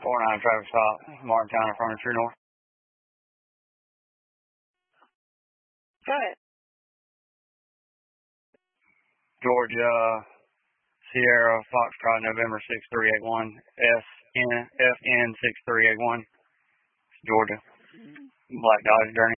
49 traffic stop, Martintown in front of True North. Go ahead. Georgia, Sierra, Foxtrot, November 6381, FN 6381, Georgia. Black Dodge Journey.